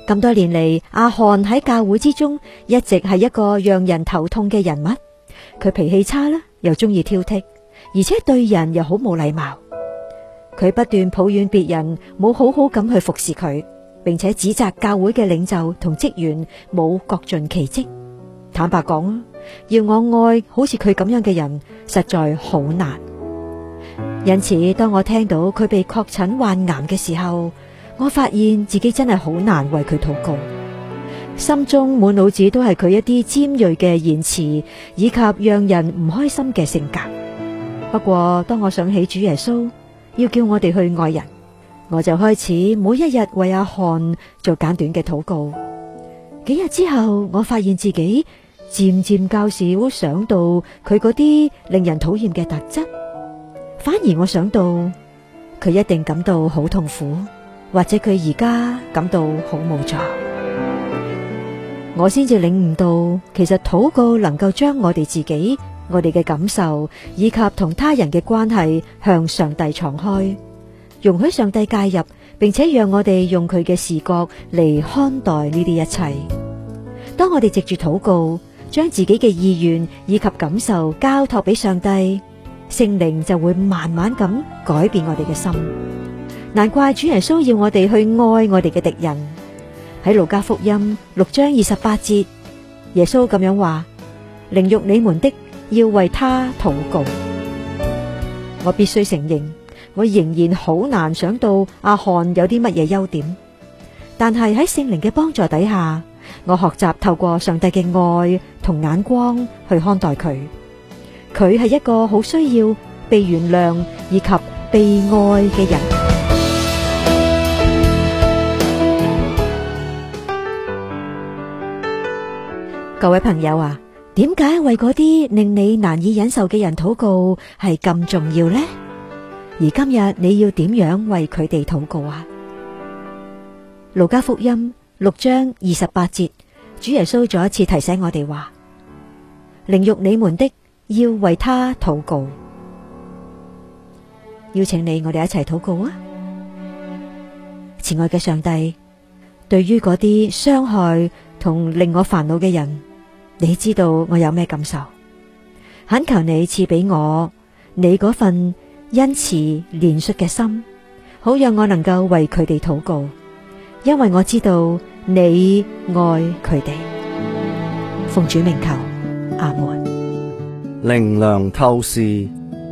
咁多年嚟，阿漢喺教會之中一直係一個讓人頭痛嘅人物。佢脾氣差啦，又中意挑剔，而且對人又好冇禮貌。佢不斷抱怨別人冇好好咁去服侍佢，並且指責教會嘅領袖同職員冇各盡其職。坦白講啊，要我愛好似佢咁樣嘅人，實在好難。因此，當我聽到佢被確診患癌嘅時候，我發現自己真係好難為佢禱告，心中滿腦子都係佢一啲尖銳嘅言辭，以及讓人唔開心嘅性格。不過，當我想起主耶穌要叫我哋去愛人，我就開始每一日為阿漢做簡短嘅禱告。幾日之後，我發現自己漸漸較少想到佢嗰啲令人討厭嘅特質，反而我想到佢一定感到好痛苦，或者佢而家感到好無助。我先至領悟到，其實禱告能夠將我哋自己、我哋嘅感受以及同他人嘅關係向上帝敞開，容許上帝介入，並且讓我哋用佢嘅視覺嚟看待呢啲一切。當我哋藉住禱告，將自己嘅意願以及感受交託俾上帝，聖靈就會慢慢咁改變我哋嘅心。難怪主耶穌要我哋去愛我哋嘅敵人。喺路加福音6章28節，耶穌咁樣話：凌辱你們的，要為他禱告。我必須承認，我仍然好難想到阿漢有啲乜嘢優點，但係喺聖靈嘅幫助底下，我學習透過上帝嘅愛同眼光去看待佢。佢係一個好需要被原諒以及被愛嘅人。各位朋友啊，點解為嗰啲令你難以忍受嘅人禱告係咁重要呢？而今日你要點樣為佢哋禱告啊？路加福音6章28節，主耶穌再一次提醒我哋話：凌辱你們的，要為他禱告。邀請你，我哋一齊禱告啊！慈愛嘅上帝，對於嗰啲傷害同令我煩惱嘅人，你知道我有咩感受，懇求你賜俾我你嗰份恩慈憐恤嘅心，好讓我能夠為佢哋禱告，因為我知道你愛佢哋。奉主名求，阿門。 靈糧透視。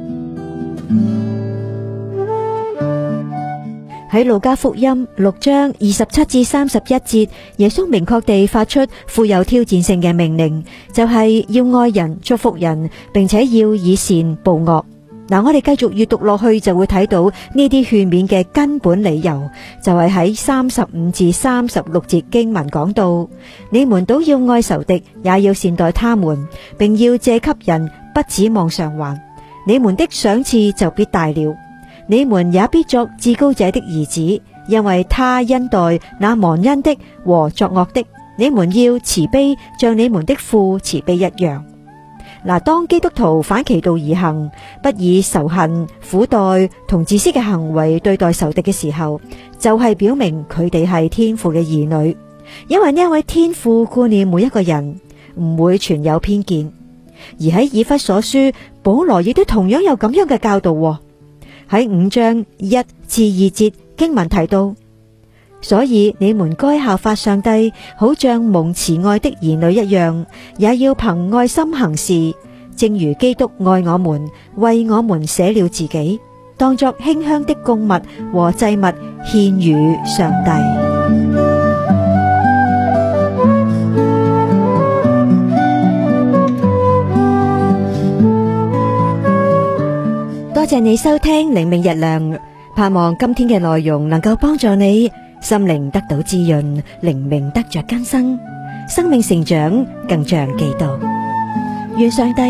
喺路加福音6章27至31節，耶穌明確地發出富有挑戰性嘅命令，就係要愛人、祝福人，並且要以善報惡。我哋繼續閱讀落去，就會睇到呢啲勸勉嘅根本理由，就係喺35至36節經文講到：你們都要愛仇敵，也要善待他們，並要借給人，不指望償還。你們的賞賜就必大了。你們也必作至高者的兒子，因為他恩待那忘恩的和作惡的。你們要慈悲，像你們的父慈悲一樣。當基督徒反其道而行，不以仇恨、苦待同自私嘅行為對待仇敵嘅時候，就係表明佢哋係天父嘅兒女，因為呢一位天父顧念每一個人，唔會存有偏見。而喺以弗所書，保羅亦都同樣有咁樣嘅教導。喺5章1至2節經文提到，所以你們該效法上帝，好像蒙慈愛的兒女一樣，也要憑愛心行事，正如基督愛我們，為我們捨了自己，當作馨香的供物和祭物獻與上帝。多謝你收聽靈命日糧，盼望今天嘅內容能夠幫助你心靈得到滋潤，靈命得着更新，生命成長更像基督。願上帝